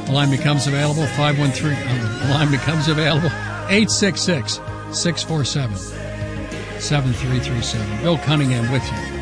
The line becomes available, 513. The line becomes available, 866-647-7337. Bill Cunningham with you.